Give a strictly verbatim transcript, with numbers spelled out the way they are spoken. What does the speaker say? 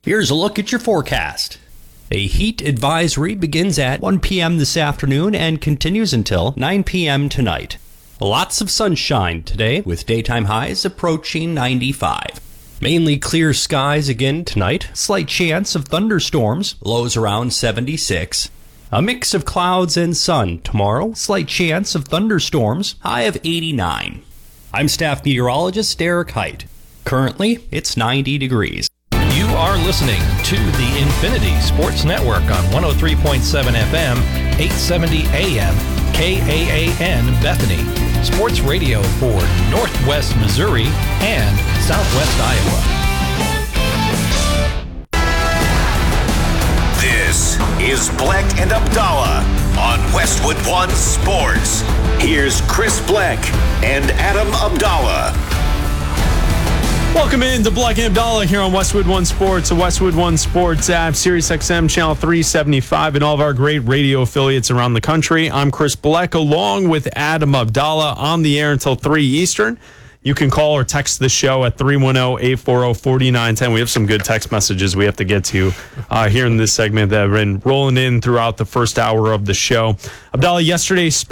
Here's a look at your forecast. A heat advisory begins at one p.m. this afternoon and continues until nine p.m. tonight. Lots of sunshine today with daytime highs approaching ninety-five. Mainly clear skies again tonight. Slight chance of thunderstorms, lows around seventy-six. A mix of clouds and sun tomorrow. Slight chance of thunderstorms, high of eighty-nine. I'm staff meteorologist Derek Height. Currently, it's ninety degrees. You are listening to the Infinity Sports Network on one oh three point seven F M, eight seventy A M, K A A N Bethany. Sports radio for Northwest Missouri and Southwest Iowa. This is Bleck and Abdallah on Westwood One Sports. Here's Chris Bleck and Adam Abdallah. Welcome in to Bleck and Abdallah here on Westwood One Sports, the Westwood One Sports app, Sirius X M channel three seventy-five, and all of our great radio affiliates around the country. I'm Chris Bleck, along with Adam Abdallah, on the air until three Eastern. You can call or text the show at three one zero, eight four zero, four nine one zero. We have some good text messages we have to get to uh, here in this segment that have been rolling in throughout the first hour of the show. Abdallah, yesterday